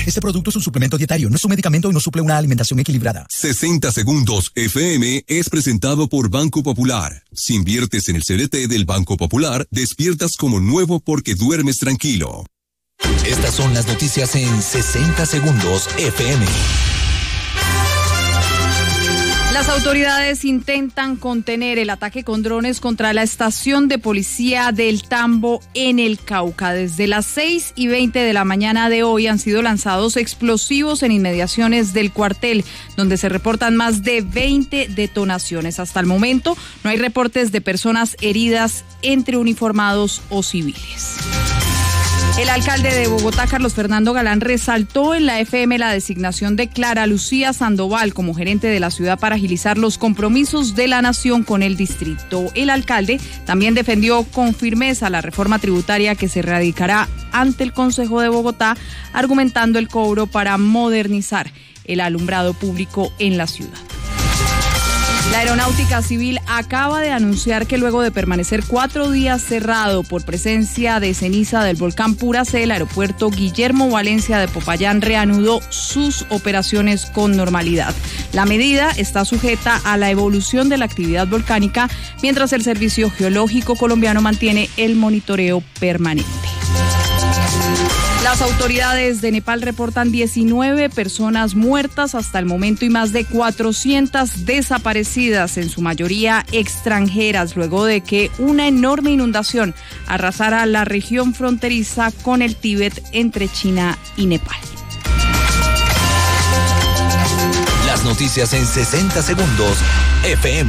Este producto es un suplemento dietario, no es un medicamento y no suple una alimentación equilibrada. 60 Segundos FM es presentado por Banco Popular. Si inviertes en el CDT del Banco Popular, despiertas como nuevo porque duermes tranquilo. Estas son las noticias en 60 Segundos FM. Las autoridades intentan contener el ataque con drones contra la estación de policía del Tambo en el Cauca. Desde las 6:20 de la mañana de hoy han sido lanzados explosivos en inmediaciones del cuartel, donde se reportan más de 20 detonaciones. Hasta el momento no hay reportes de personas heridas entre uniformados o civiles. El alcalde de Bogotá, Carlos Fernando Galán, resaltó en la FM la designación de Clara Lucía Sandoval como gerente de la ciudad para agilizar los compromisos de la nación con el distrito. El alcalde también defendió con firmeza la reforma tributaria que se radicará ante el Consejo de Bogotá, argumentando el cobro para modernizar el alumbrado público en la ciudad. La Aeronáutica Civil acaba de anunciar que luego de permanecer 4 días cerrado por presencia de ceniza del volcán Puracé, el aeropuerto Guillermo Valencia de Popayán reanudó sus operaciones con normalidad. La medida está sujeta a la evolución de la actividad volcánica, mientras el Servicio Geológico Colombiano mantiene el monitoreo permanente. Las autoridades de Nepal reportan 19 personas muertas hasta el momento y más de 400 desaparecidas, en su mayoría extranjeras, luego de que una enorme inundación arrasara la región fronteriza con el Tíbet entre China y Nepal. Las noticias en 60 Segundos FM.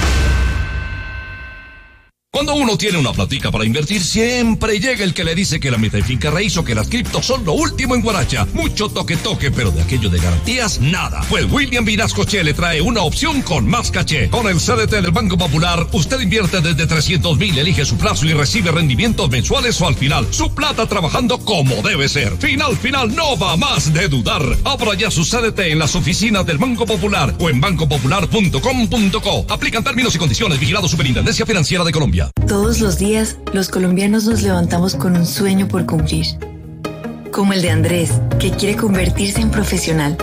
Cuando uno tiene una platica para invertir, siempre llega el que le dice que la meta y finca raíz o que las criptos son lo último en Guaracha. Mucho toque, pero de aquello de garantías, nada. Pues William Vinascoche le trae una opción con más caché. Con el CDT del Banco Popular, usted invierte desde 300,000, elige su plazo y recibe rendimientos mensuales o al final. Su plata trabajando como debe ser. Final, no va más de dudar. Abra ya su CDT en las oficinas del Banco Popular o en bancopopular.com.co. Aplican términos y condiciones. Vigilado Superintendencia Financiera de Colombia. Todos los días, los colombianos nos levantamos con un sueño por cumplir. Como el de Andrés, que quiere convertirse en profesional.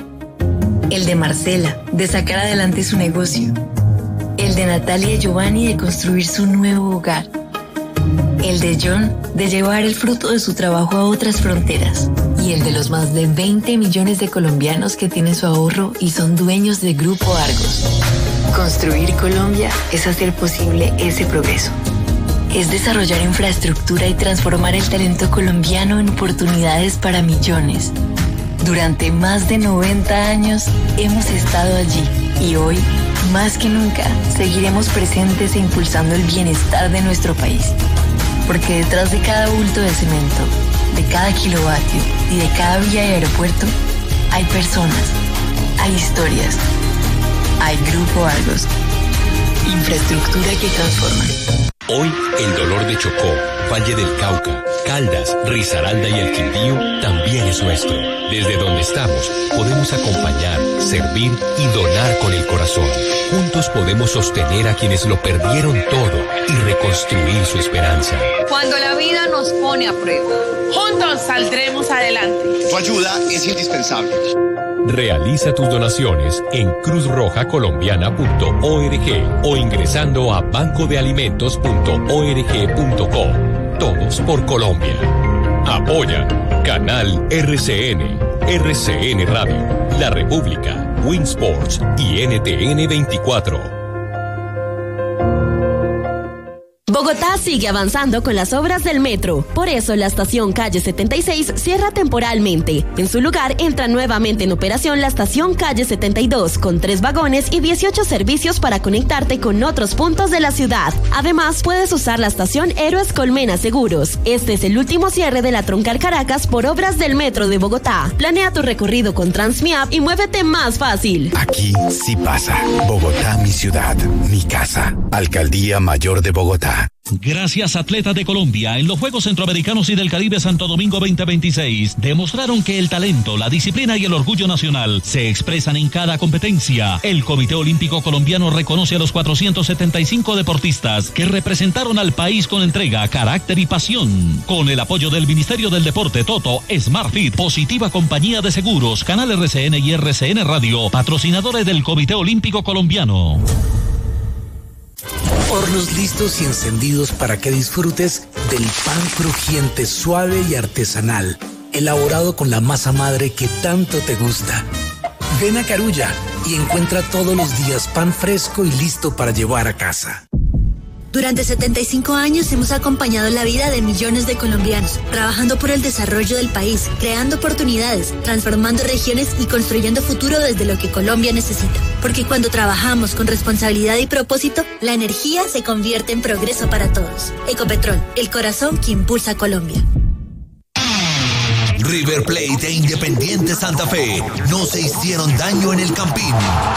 El de Marcela, de sacar adelante su negocio. El de Natalia y Giovanni, de construir su nuevo hogar. El de John, de llevar el fruto de su trabajo a otras fronteras. Y el de los más de 20 millones de colombianos que tienen su ahorro y son dueños de Grupo Argos. Construir Colombia es hacer posible ese progreso. Es desarrollar infraestructura y transformar el talento colombiano en oportunidades para millones. Durante más de 90 años hemos estado allí y hoy, más que nunca, seguiremos presentes e impulsando el bienestar de nuestro país. Porque detrás de cada bulto de cemento, de cada kilovatio y de cada vía y aeropuerto, hay personas, hay historias. Hay Grupo Argos. Infraestructura que transforma. Hoy, el dolor de Chocó, Valle del Cauca, Caldas, Risaralda y el Quindío también es nuestro. Desde donde estamos, podemos acompañar, servir y donar con el corazón. Juntos podemos sostener a quienes lo perdieron todo y reconstruir su esperanza. Cuando la vida nos pone a prueba, juntos saldremos adelante. Tu ayuda es indispensable. Realiza tus donaciones en cruzrojacolombiana.org o ingresando a bancodealimentos.org.co. Todos por Colombia. Apoya Canal RCN, RCN Radio, La República, Winsports y NTN 24. Bogotá sigue avanzando con las obras del metro. Por eso la estación Calle 76 cierra temporalmente. En su lugar entra nuevamente en operación la estación Calle 72 con 3 vagones y 18 servicios para conectarte con otros puntos de la ciudad. Además, puedes usar la estación Héroes Colmena Seguros. Este es el último cierre de la Troncal Caracas por obras del metro de Bogotá. Planea tu recorrido con Transmiap y muévete más fácil. Aquí sí pasa. Bogotá, mi ciudad, mi casa. Alcaldía Mayor de Bogotá. Gracias, atletas de Colombia, en los Juegos Centroamericanos y del Caribe Santo Domingo 2026, demostraron que el talento, la disciplina y el orgullo nacional se expresan en cada competencia. El Comité Olímpico Colombiano reconoce a los 475 deportistas que representaron al país con entrega, carácter y pasión. Con el apoyo del Ministerio del Deporte, Toto, SmartFit, Positiva Compañía de Seguros, Canal RCN y RCN Radio, patrocinadores del Comité Olímpico Colombiano. Hornos listos y encendidos para que disfrutes del pan crujiente, suave y artesanal, elaborado con la masa madre que tanto te gusta. Ven a Carulla y encuentra todos los días pan fresco y listo para llevar a casa. Durante 75 años hemos acompañado la vida de millones de colombianos, trabajando por el desarrollo del país, creando oportunidades, transformando regiones y construyendo futuro desde lo que Colombia necesita. Porque cuando trabajamos con responsabilidad y propósito, la energía se convierte en progreso para todos. Ecopetrol, el corazón que impulsa a Colombia. River Plate e Independiente Santa Fe no se hicieron daño en el Campín.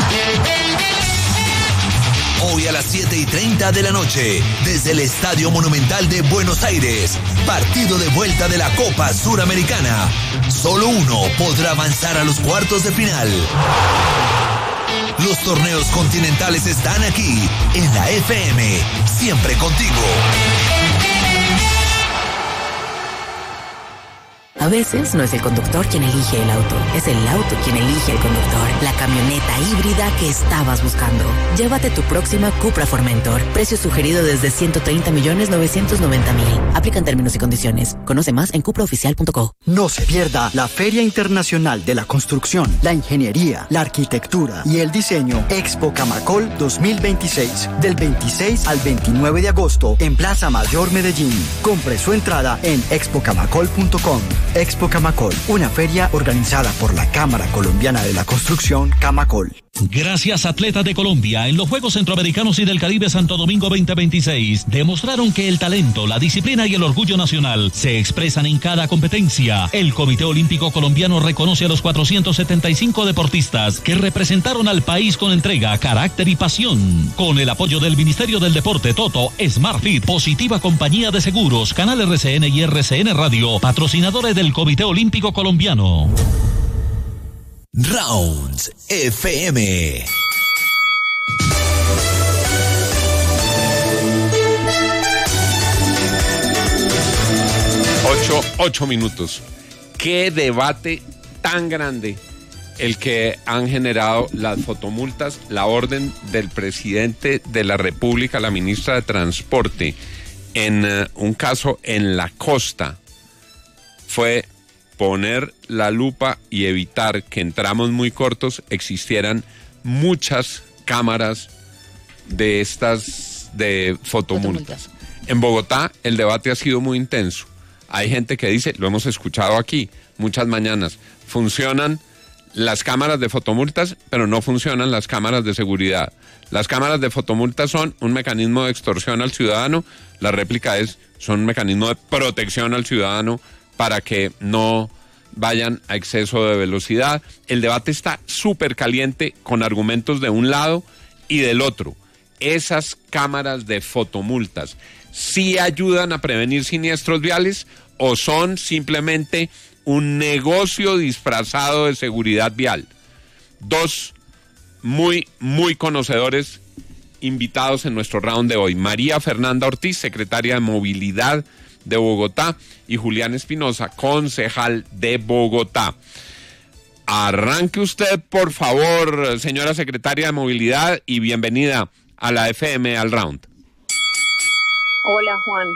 Hoy a las 7:30 de la noche, desde el Estadio Monumental de Buenos Aires, partido de vuelta de la Copa Suramericana. Solo uno podrá avanzar a los cuartos de final. Los torneos continentales están aquí, en la FM, siempre contigo. A veces no es el conductor quien elige el auto, es el auto quien elige el conductor. La camioneta híbrida que estabas buscando. Llévate tu próxima Cupra Formentor. Precio sugerido desde 130.990.000. Aplican términos y condiciones. Conoce más en cupraoficial.co. No se pierda la Feria Internacional de la Construcción, la Ingeniería, la Arquitectura y el Diseño Expo Camacol 2026. Del 26 al 29 de agosto en Plaza Mayor Medellín. Compre su entrada en expocamacol.com. Expo Camacol, una feria organizada por la Cámara Colombiana de la Construcción, Camacol. Gracias, atletas de Colombia, en los Juegos Centroamericanos y del Caribe Santo Domingo 2026, demostraron que el talento, la disciplina y el orgullo nacional se expresan en cada competencia. El Comité Olímpico Colombiano reconoce a los 475 deportistas que representaron al país con entrega, carácter y pasión. Con el apoyo del Ministerio del Deporte, Toto, SmartFit, Positiva Compañía de Seguros, Canal RCN y RCN Radio, patrocinadores del Comité Olímpico Colombiano. Rounds FM. Ocho minutos. Qué debate tan grande el que han generado las fotomultas, la orden del presidente de la República, la ministra de Transporte, en un caso en la costa, fue poner la lupa y evitar que en tramos muy cortos existieran muchas cámaras de estas de fotomultas. En Bogotá el debate ha sido muy intenso. Hay gente que dice, lo hemos escuchado aquí muchas mañanas, funcionan las cámaras de fotomultas, pero no funcionan las cámaras de seguridad. Las cámaras de fotomultas son un mecanismo de extorsión al ciudadano, la réplica son un mecanismo de protección al ciudadano para que no vayan a exceso de velocidad. El debate está súper caliente con argumentos de un lado y del otro. Esas cámaras de fotomultas, ¿sí ayudan a prevenir siniestros viales o son simplemente un negocio disfrazado de seguridad vial? Dos muy conocedores invitados en nuestro round de hoy. María Fernanda Ortiz, secretaria de Movilidad de Bogotá, y Julián Espinosa, concejal de Bogotá. Arranque usted, por favor, señora secretaria de Movilidad, y bienvenida a la FM al round. Hola, Juan.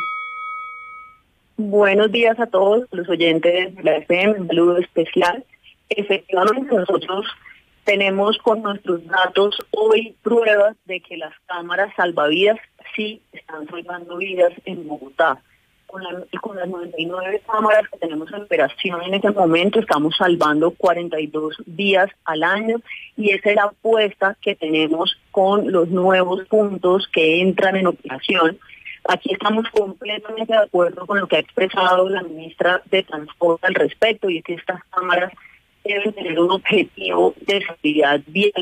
Buenos días a todos los oyentes de la FM, un saludo especial. Efectivamente, nosotros tenemos con nuestros datos hoy pruebas de que las cámaras salvavidas sí están salvando vidas en Bogotá. Con las 99 cámaras que tenemos en operación en este momento, estamos salvando 42 vidas al año, y esa es la apuesta que tenemos con los nuevos puntos que entran en operación. Aquí estamos completamente de acuerdo con lo que ha expresado la ministra de Transporte al respecto, y es que estas cámaras deben tener un objetivo de seguridad vial,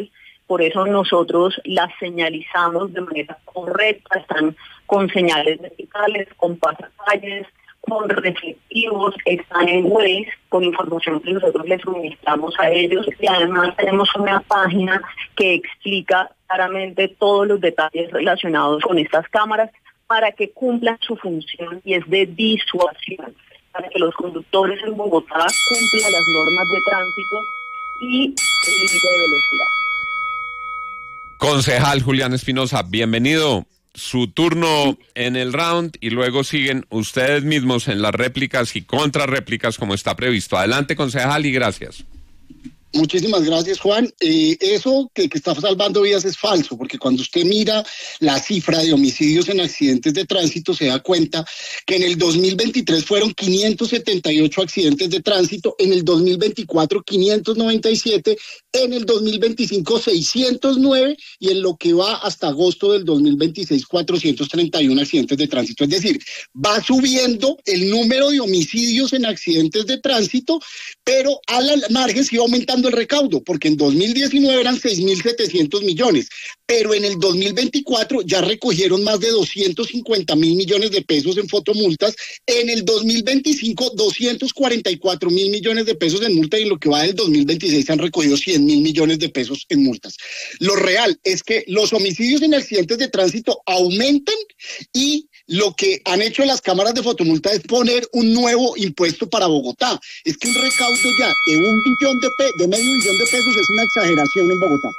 por eso nosotros las señalizamos de manera correcta, están con señales verticales, con pasacalles, con reflectivos, están en Waze, con información que nosotros les suministramos a ellos, y además tenemos una página que explica claramente todos los detalles relacionados con estas cámaras para que cumplan su función, y es de disuasión, para que los conductores en Bogotá cumplan las normas de tránsito y el límite de velocidad. Concejal Julián Espinosa, bienvenido. Su turno en el round y luego siguen ustedes mismos en las réplicas y contrarréplicas como está previsto. Adelante, concejal, y gracias. Muchísimas gracias, Juan. Eso que está salvando vidas es falso, porque cuando usted mira la cifra de homicidios en accidentes de tránsito, se da cuenta que en el 2023 fueron 578 accidentes de tránsito, en el 2024 597, en el 2025 609 y en lo que va hasta agosto del 2026 431 accidentes de tránsito. Es decir, va subiendo el número de homicidios en accidentes de tránsito, pero a la margen sigue aumentando el recaudo, porque en 2019 eran 6.700 millones, pero en el 2024 ya recogieron más de 250.000 millones de pesos en fotomultas, en el 2025 244.000 millones de pesos en multa, y en lo que va del 2026 se han recogido 100.000 millones de pesos en multas. Lo real es que los homicidios en accidentes de tránsito aumentan, y lo que han hecho las cámaras de fotomulta es poner un nuevo impuesto para Bogotá. Es que un recaudo ya de medio billón de pesos es una exageración en Bogotá.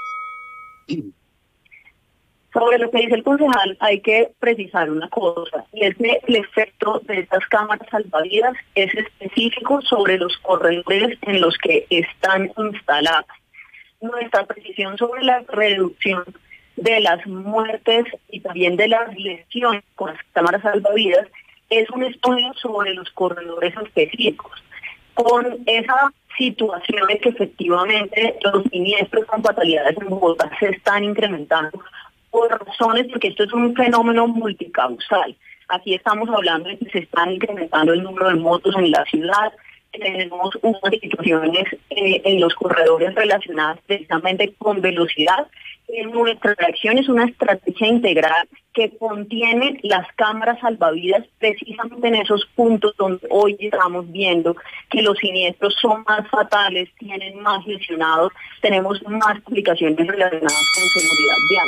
Sobre lo que dice el concejal, hay que precisar una cosa, y es que el efecto de estas cámaras salvavidas es específico sobre los corredores en los que están instaladas. Nuestra precisión sobre la reducción de las muertes y también de las lesiones con las cámaras salvavidas es un estudio sobre los corredores específicos. Con esa situación de que efectivamente los siniestros con fatalidades en Bogotá se están incrementando por razones, porque esto es un fenómeno multicausal. Aquí estamos hablando de que se están incrementando el número de motos en la ciudad, tenemos unas situaciones en los corredores relacionadas precisamente con velocidad. Nuestra reacción es una estrategia integral que contiene las cámaras salvavidas precisamente en esos puntos donde hoy estamos viendo que los siniestros son más fatales, tienen más lesionados, tenemos más complicaciones relacionadas con seguridad vial.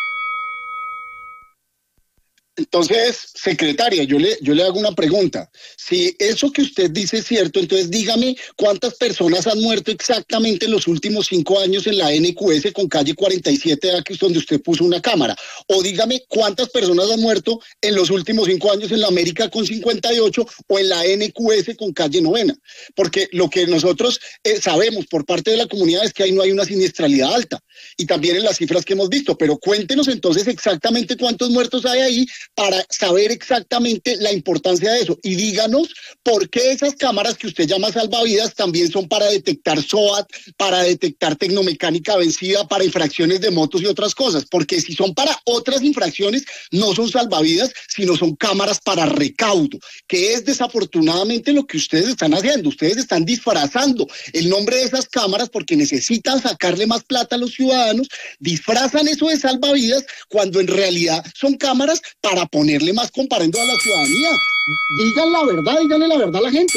Entonces, secretaria, yo le hago una pregunta. Si eso que usted dice es cierto, entonces dígame cuántas personas han muerto exactamente en los últimos 5 años en la NQS con calle 47, donde usted puso una cámara. O dígame cuántas personas han muerto en los últimos 5 años en la América con 58 o en la NQS con calle 9. Porque lo que nosotros sabemos por parte de la comunidad es que ahí no hay una siniestralidad alta. Y también en las cifras que hemos visto. Pero cuéntenos entonces exactamente cuántos muertos hay ahí, para saber exactamente la importancia de eso. Y díganos por qué esas cámaras que usted llama salvavidas también son para detectar SOAT, para detectar tecnomecánica vencida, para infracciones de motos y otras cosas. Porque si son para otras infracciones, no son salvavidas, sino son cámaras para recaudo, que es desafortunadamente lo que ustedes están haciendo. Ustedes están disfrazando el nombre de esas cámaras porque necesitan sacarle más plata a los ciudadanos, disfrazan eso de salvavidas cuando en realidad son cámaras para ponerle más comparendo a la ciudadanía. Díganle la verdad a la gente.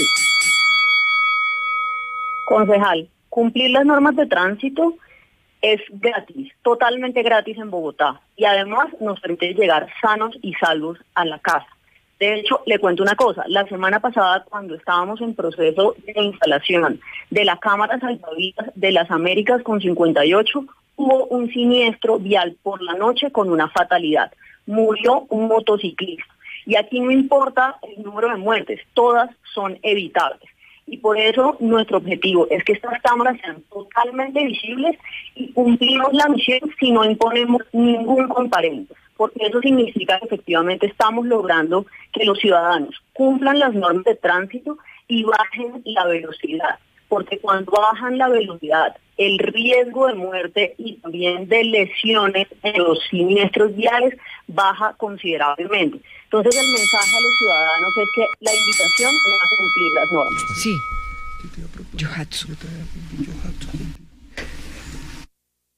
Concejal, cumplir las normas de tránsito es gratis, totalmente gratis en Bogotá, y además nos permite llegar sanos y salvos a la casa. De hecho, le cuento una cosa, la semana pasada cuando estábamos en proceso de instalación de la cámara salvavidas de las Américas con 58, hubo un siniestro vial por la noche con una fatalidad. Murió un motociclista. Y aquí no importa el número de muertes, todas son evitables. Y por eso nuestro objetivo es que estas cámaras sean totalmente visibles y cumplimos la misión si no imponemos ningún comparendo. Porque eso significa que efectivamente estamos logrando que los ciudadanos cumplan las normas de tránsito y bajen la velocidad. Porque cuando bajan la velocidad, el riesgo de muerte y también de lesiones en los siniestros viales baja considerablemente. Entonces el mensaje a los ciudadanos es que la invitación es a cumplir las normas. Sí.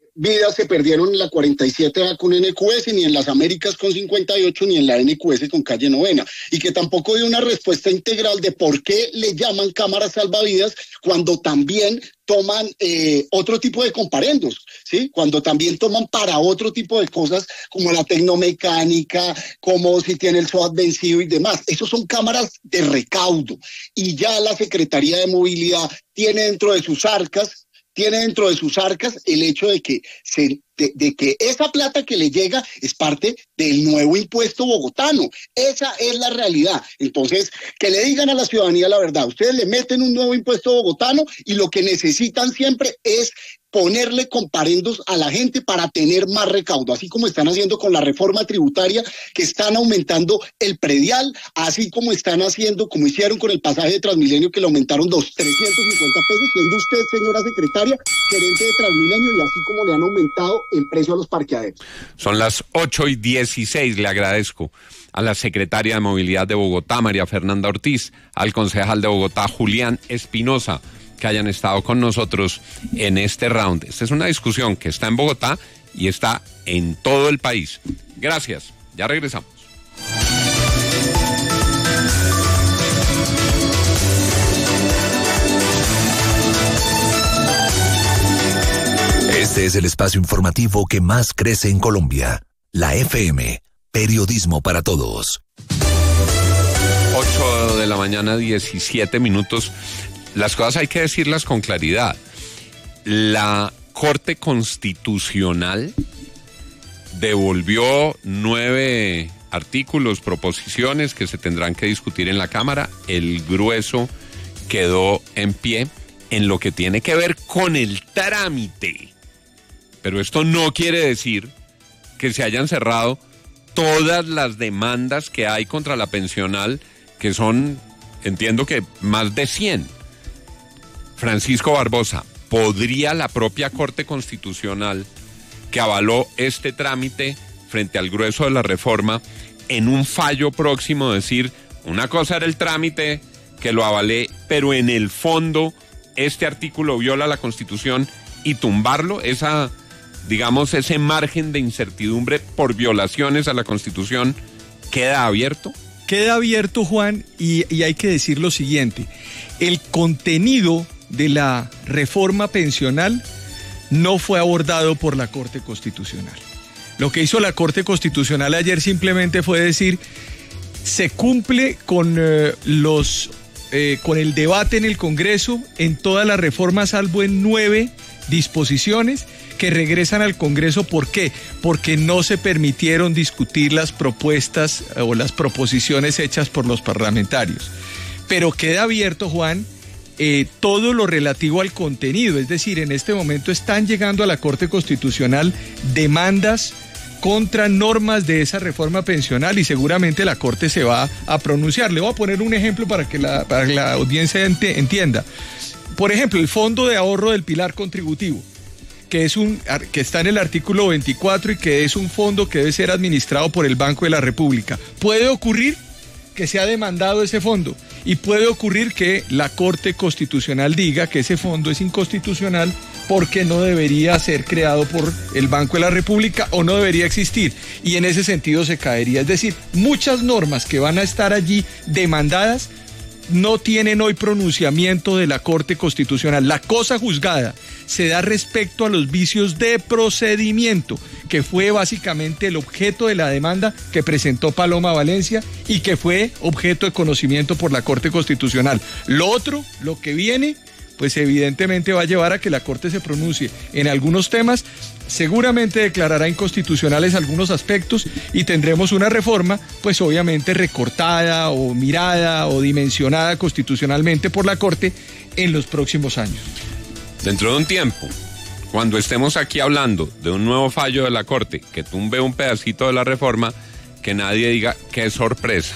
vidas se perdieron en la 47A con NQS, ni en las Américas con 58, ni en la NQS con calle Novena, y que tampoco dio una respuesta integral de por qué le llaman cámaras salvavidas cuando también toman otro tipo de comparendos, ¿sí? Cuando también toman para otro tipo de cosas como la tecnomecánica, como si tiene el SOAT vencido y demás. Esos son cámaras de recaudo, y ya la Secretaría de Movilidad tiene dentro de sus arcas el hecho de que esa plata que le llega es parte del nuevo impuesto bogotano. Esa es la realidad. Entonces, que le digan a la ciudadanía la verdad. Ustedes le meten un nuevo impuesto bogotano y lo que necesitan siempre es ponerle comparendos a la gente para tener más recaudo, así como están haciendo con la reforma tributaria, que están aumentando el predial, así como están haciendo, como hicieron con el pasaje de Transmilenio, que le aumentaron 350 pesos, siendo usted, señora secretaria, gerente de Transmilenio, y así como le han aumentado el precio a los parqueaderos. Son las 8:16, le agradezco a la secretaria de Movilidad de Bogotá, María Fernanda Ortiz, al concejal de Bogotá, Julián Espinosa, que hayan estado con nosotros en este round. Esta es una discusión que está en Bogotá y está en todo el país. Gracias, ya regresamos. Este es el espacio informativo que más crece en Colombia. La FM, periodismo para todos. 8 de la mañana, 17 minutos. Las cosas hay que decirlas con claridad. La Corte Constitucional devolvió 9 artículos, proposiciones que se tendrán que discutir en la Cámara. El grueso quedó en pie en lo que tiene que ver con el trámite. Pero esto no quiere decir que se hayan cerrado todas las demandas que hay contra la pensional, que son, entiendo que más de 100. Francisco Barbosa, ¿podría la propia Corte Constitucional, que avaló este trámite frente al grueso de la reforma, en un fallo próximo decir, una cosa era el trámite que lo avalé, pero en el fondo este artículo viola la Constitución, y tumbarlo? Ese margen de incertidumbre por violaciones a la Constitución, ¿queda abierto? Queda abierto, Juan, y hay que decir lo siguiente. El contenido de la reforma pensional no fue abordado por la Corte Constitucional. Lo que hizo la Corte Constitucional ayer simplemente fue decir, se cumple con el debate en el Congreso en toda la reforma, salvo en 9 disposiciones que regresan al Congreso. ¿Por qué? Porque no se permitieron discutir las propuestas o las proposiciones hechas por los parlamentarios. Pero queda abierto, Juan, todo lo relativo al contenido. Es decir, en este momento están llegando a la Corte Constitucional demandas contra normas de esa reforma pensional, y seguramente la Corte se va a pronunciar. Le voy a poner un ejemplo para que la audiencia entienda. Por ejemplo, el Fondo de Ahorro del Pilar Contributivo, que está en el artículo 24 y que es un fondo que debe ser administrado por el Banco de la República. Puede ocurrir que se ha demandado ese fondo, y puede ocurrir que la Corte Constitucional diga que ese fondo es inconstitucional porque no debería ser creado por el Banco de la República o no debería existir, y en ese sentido se caería. Es decir, muchas normas que van a estar allí demandadas no tienen hoy pronunciamiento de la Corte Constitucional. La cosa juzgada se da respecto a los vicios de procedimiento, que fue básicamente el objeto de la demanda que presentó Paloma Valencia y que fue objeto de conocimiento por la Corte Constitucional. Lo otro, lo que viene, pues evidentemente va a llevar a que la Corte se pronuncie en algunos temas, seguramente declarará inconstitucionales algunos aspectos, y tendremos una reforma, pues obviamente recortada o mirada o dimensionada constitucionalmente por la Corte en los próximos años. Dentro de un tiempo, cuando estemos aquí hablando de un nuevo fallo de la Corte que tumbe un pedacito de la reforma, que nadie diga qué sorpresa.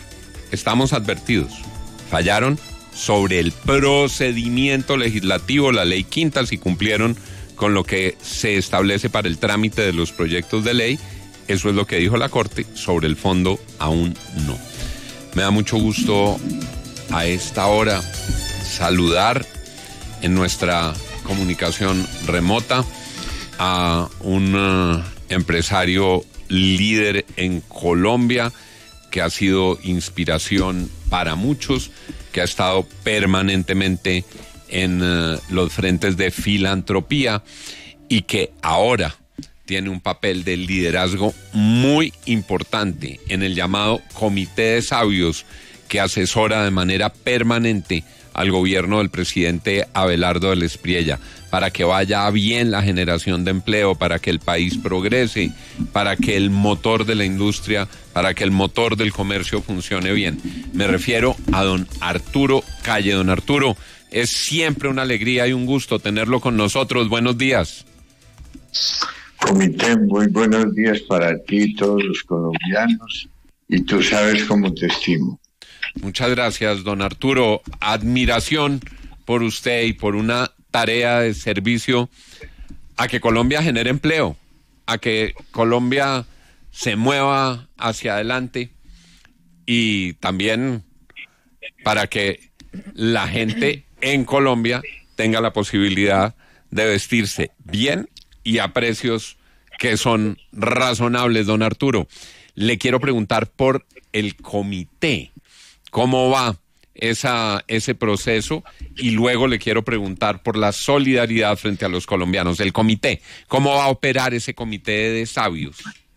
Estamos advertidos. Fallaron sobre el procedimiento legislativo, la ley quinta, si cumplieron con lo que se establece para el trámite de los proyectos de ley. Eso es lo que dijo la Corte. Sobre el fondo, aún no. Me da mucho gusto a esta hora saludar en nuestra comunicación remota a un empresario líder en Colombia que ha sido inspiración para muchos, que ha estado permanentemente en los frentes de filantropía y que ahora tiene un papel de liderazgo muy importante en el llamado Comité de Sabios, que asesora de manera permanente al gobierno del presidente Abelardo del Espriella, para que vaya bien la generación de empleo, para que el país progrese, para que el motor de la industria, para que el motor del comercio funcione bien. Me refiero a don Arturo Calle. Don Arturo, es siempre una alegría y un gusto tenerlo con nosotros. Buenos días. Comité, muy buenos días para ti y todos los colombianos, y tú sabes cómo te estimo. Muchas gracias, don Arturo. Admiración por usted y por una tarea de servicio a que Colombia genere empleo, a que Colombia se mueva hacia adelante y también para que la gente en Colombia tenga la posibilidad de vestirse bien y a precios que son razonables. Don Arturo, le quiero preguntar por el comité. ¿Cómo va ese proceso? Y luego le quiero preguntar por la solidaridad frente a los colombianos. El comité, ¿cómo va a operar ese comité de sabios?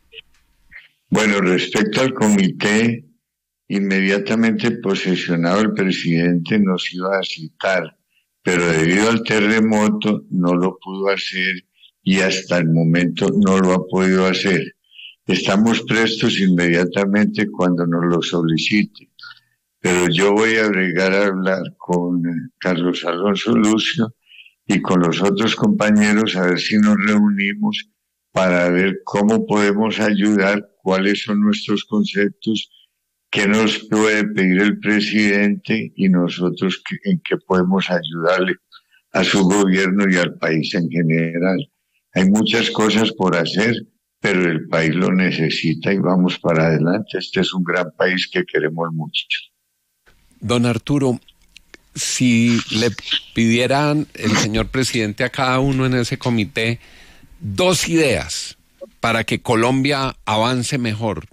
Bueno, respecto al comité, inmediatamente posesionado el presidente nos iba a citar, pero debido al terremoto no lo pudo hacer y hasta el momento no lo ha podido hacer. Estamos prestos inmediatamente cuando nos lo solicite. Pero yo voy a agregar a hablar con Carlos Alonso Lucio y con los otros compañeros a ver si nos reunimos para ver cómo podemos ayudar, cuáles son nuestros conceptos, qué nos puede pedir el presidente y nosotros en qué podemos ayudarle a su gobierno y al país en general. Hay muchas cosas por hacer, pero el país lo necesita y vamos para adelante. Este es un gran país que queremos mucho. Don Arturo, si le pidieran el señor presidente a cada uno en ese comité 2 ideas para que Colombia avance mejor,